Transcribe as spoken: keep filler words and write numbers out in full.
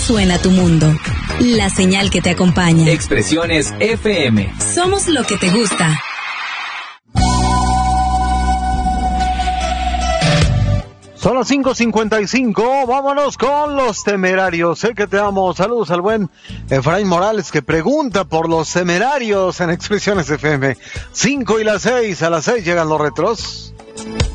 suena tu mundo. La señal que te acompaña. Expresiones F M. Somos lo que te gusta. Son las cinco cincuenta y cinco, vámonos con los Temerarios. Sé que te amo. Saludos al buen Efraín Morales, que pregunta por los Temerarios en Expresiones F M. Cinco y las seis, a las seis llegan los retros.